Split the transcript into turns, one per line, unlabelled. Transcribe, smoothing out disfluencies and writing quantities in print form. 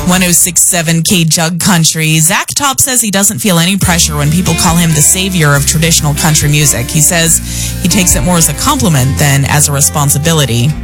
106.7 K Jug Country. Zach Top says he doesn't feel any pressure when people call him the savior of traditional country music. He says he takes it more as a compliment than as a responsibility.